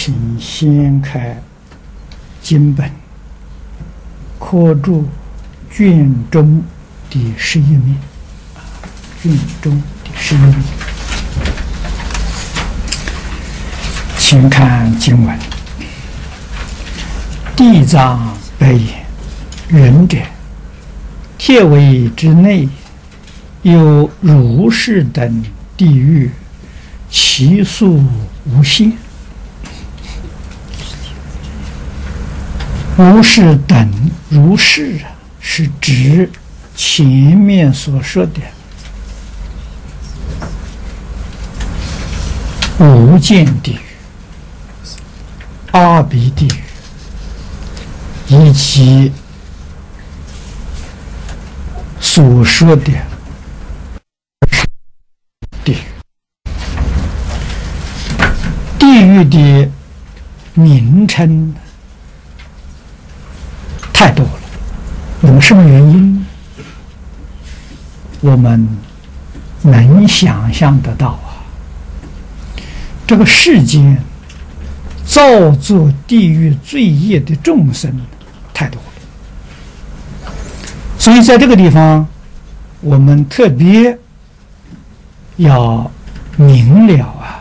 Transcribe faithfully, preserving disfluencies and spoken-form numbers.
请先开经本，刻注卷中第十一面，卷中第十一面，请看经文：地藏白言，仁者，铁围之内有如是等地狱，其数无限。如是等，如是啊，是指前面所说的无间地狱、阿鼻地狱以及所说的地狱。地狱的名称太多了，那么什么原因？我们能想象得到啊，这个世间造作地狱罪业的众生太多了，所以在这个地方，我们特别要明了啊，